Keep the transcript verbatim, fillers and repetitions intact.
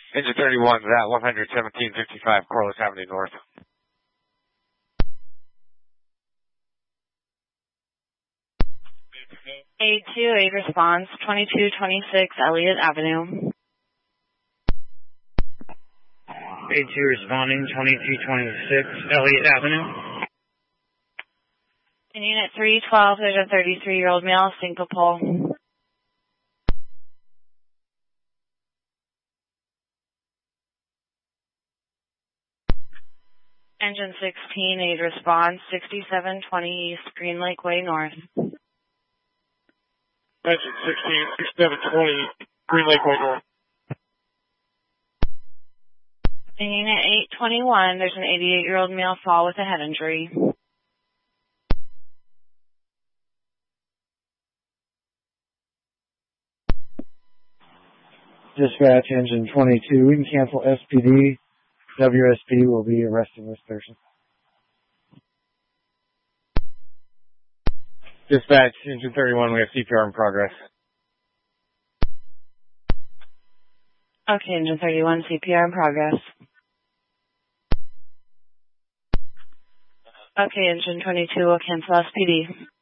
Engine thirty-one, that one seventeen fifty-five Corliss Avenue North. A two, aid response, twenty-two twenty-six Elliott Avenue. A two responding, twenty-two twenty-six Elliott Avenue. In Unit three twelve, there's a thirty-three-year-old male, syncopal. Engine sixteen, aid response, sixty-seven twenty East Green Lake Way North. Engine sixteen, sixty-seven twenty Green Lake Way North. In Unit eight twenty-one, there's an eighty-eight-year-old male fall with a head injury. Dispatch engine twenty-two, we can cancel S P D. W S P will be arresting this person. Dispatch engine thirty-one, we have C P R in progress. Okay, engine thirty-one, C P R in progress. Okay, engine twenty-two will cancel S P D.